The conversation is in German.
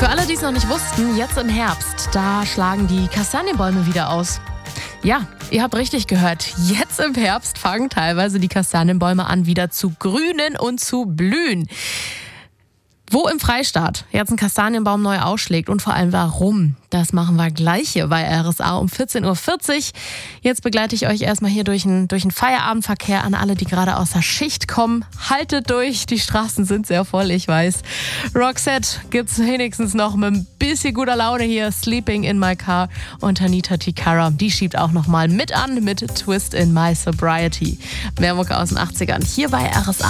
Für alle, die es noch nicht wussten, jetzt im Herbst, da schlagen die Kastanienbäume wieder aus. Ja, ihr habt richtig gehört. Jetzt im Herbst fangen teilweise die Kastanienbäume an, wieder zu grünen und zu blühen. Wo im Freistaat jetzt ein Kastanienbaum neu ausschlägt und vor allem warum, das machen wir gleich hier bei RSA um 14.40 Uhr. Jetzt begleite ich euch erstmal hier durch den Feierabendverkehr an alle, die gerade aus der Schicht kommen. Haltet durch, die Straßen sind sehr voll, ich weiß. Roxette gibt's wenigstens noch mit ein bisschen guter Laune hier. Sleeping in my car. Und Anita Tikara, die schiebt auch nochmal mit an mit Twist in my sobriety. Mehr Mucke aus den 80ern hier bei RSA.